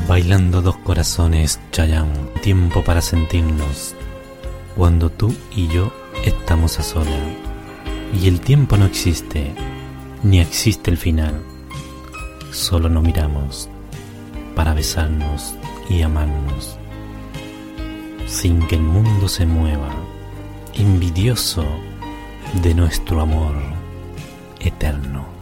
Bailando dos corazones, Chayanne, tiempo para sentirnos, cuando tú y yo estamos a solas. Y el tiempo no existe, ni existe el final. Solo nos miramos para besarnos y amarnos, sin que el mundo se mueva, envidioso de nuestro amor eterno.